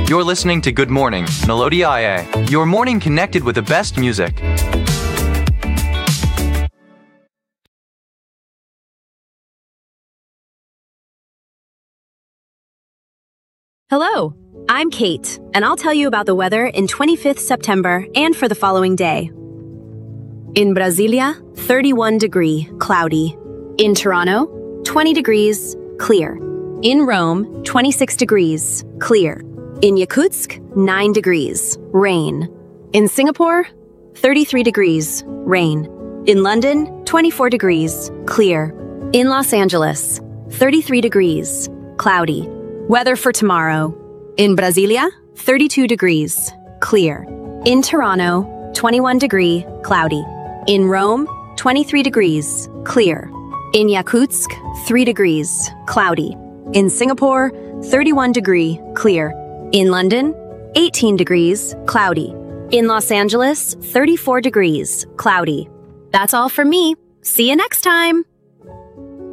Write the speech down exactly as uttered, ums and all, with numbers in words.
You're listening to Good Morning, Melody I A. Your morning connected with the best music. Hello, I'm Kate, and I'll tell you about the weather in twenty-fifth September and for the following day. In Brasilia, thirty-one degree, cloudy. In Toronto, twenty degrees, clear. In Rome, twenty-six degrees, clear. In Yakutsk, nine degrees, rain. In Singapore, thirty-three degrees, rain. In London, twenty-four degrees, clear. In Los Angeles, thirty-three degrees, cloudy. Weather for tomorrow. In Brasilia, thirty-two degrees, clear. In Toronto, twenty-one degree, cloudy. In Rome, twenty-three degrees, clear. In Yakutsk, three degrees, cloudy. In Singapore, thirty-one degree, clear. In London, eighteen degrees, cloudy. In Los Angeles, thirty-four degrees, cloudy. That's all from me. See you next time.